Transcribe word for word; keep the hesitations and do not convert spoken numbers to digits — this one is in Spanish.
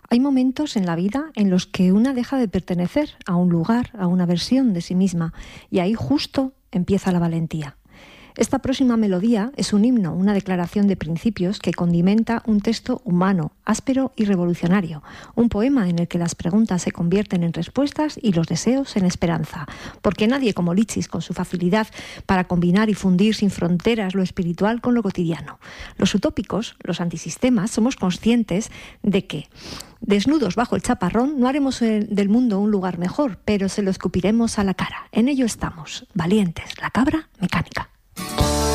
Hay momentos en la vida en los que una deja de pertenecer a un lugar, a una versión de sí misma, y ahí justo empieza la valentía. Esta próxima melodía es un himno, una declaración de principios que condimenta un texto humano, áspero y revolucionario, un poema en el que las preguntas se convierten en respuestas y los deseos en esperanza, porque nadie como Lichis, con su facilidad para combinar y fundir sin fronteras lo espiritual con lo cotidiano. Los utópicos, los antisistemas, somos conscientes de que desnudos bajo el chaparrón no haremos del mundo un lugar mejor, pero se lo escupiremos a la cara. En ello estamos, valientes, la cabra mecánica.